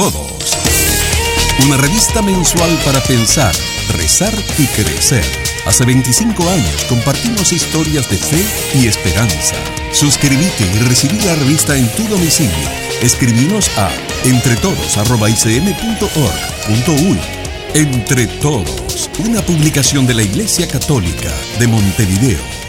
Todos. Una revista mensual para pensar, rezar y crecer. Hace 25 años compartimos historias de fe y esperanza. Suscríbete y recibí la revista en tu domicilio. Escribinos a entretodos@icm.org.uy. Entre Todos, una publicación de la Iglesia Católica de Montevideo.